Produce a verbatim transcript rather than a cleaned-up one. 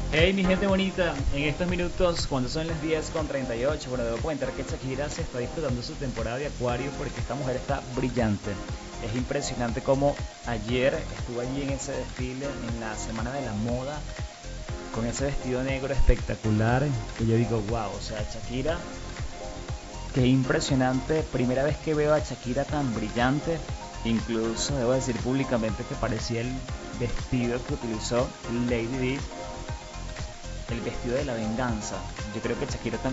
Hey mi gente bonita, en estos minutos cuando son las diez con treinta y ocho, bueno, debo comentar que Shakira se está disfrutando su temporada de Acuario porque esta mujer está brillante. Es impresionante como ayer estuvo allí en ese desfile en la Semana de la Moda con ese vestido negro espectacular que yo digo, wow, o sea, Shakira, qué impresionante, primera vez que veo a Shakira tan brillante, incluso debo decir públicamente que parecía el vestido que utilizó Lady Di, el vestido de la venganza. Yo creo que Shakira también